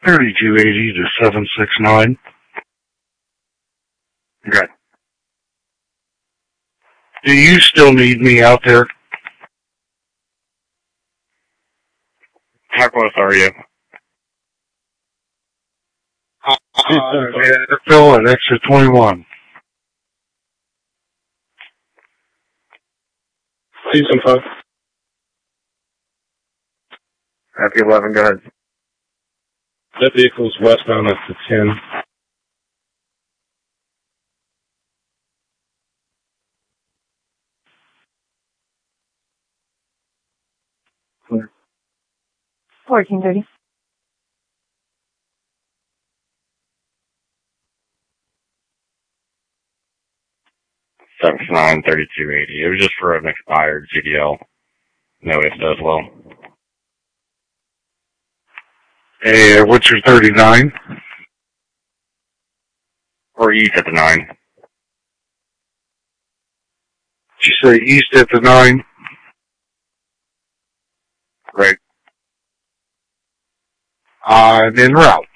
3280 to 769. Okay. Do you still need me out there? How close are you? Phil at exit 21. Houston 5. Happy 11, go ahead. That vehicle's westbound up to 10. Clear. 1430. $769, 3280. It was just for an expired GDL. No ifs as well. Hey, what's your 39? Or east at the 9. Did you say east at the 9? Right. I'm en route.